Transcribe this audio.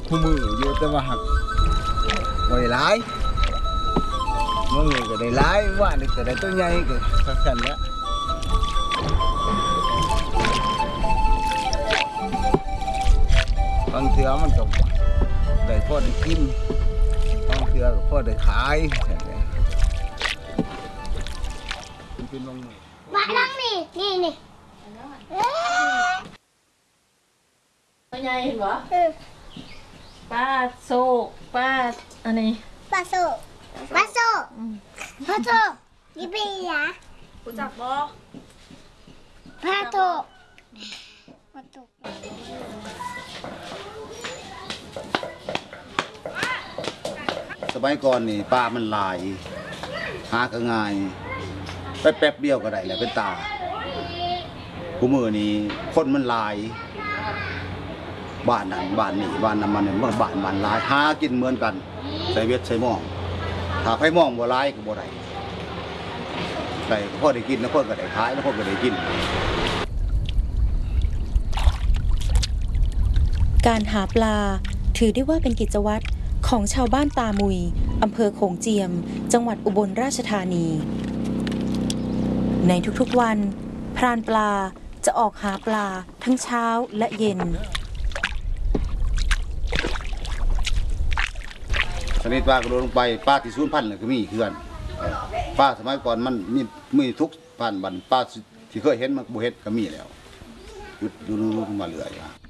คู่มืออยู่แต่ว่าหักบ่ได้หลายมือก็ได้หลายว่านี่ก็ได้ตัวใหญ่ก็สั่นๆแล้วบางเทื่อมันก็ได้พอได้กินบางเทื่อก็พอได้ขายมันเป็นลงมือมาลังนี่ตัวใหญ่เห็นบ่ป้าโซกป้าอันนี้ปลาโซนี่เป็นยารู้จักบ่ปลาโซสมัยก่อนนี่ปลามันหลายหาก็ง่ายไปแป๊บเดียวก็ได้แล้วเป็นตาคู่มือนี่คนมันหลายบ้านนั้นบ้านนี้บ้านนั้นมันบ้านหลายหากินเหมือนกันใส่เวทใส่หม้อถ้าไผหม้องบ่หลายก็บ่ได้ได้พอได้กินแล้วคนก็ได้ขายแล้วคนก็ได้กินการหาปลาถือได้ว่าเป็นกิจวัตรของชาวบ้านตามุยอำเภอโขงเจียมจังหวัดอุบลราชธานีในทุกๆวันพรานปลาจะออกหาปลาทั้งเช้าและเย็นชนิดปลากระโดดลงไปปลาที่สูญพันธุ์ก็มีคือกันปลาสมัยก่อนมันมีทุกพันธุ์บันปลาที่เคยเห็นมันบ่เห็นก็มีแล้วอยู่มาเรื่อย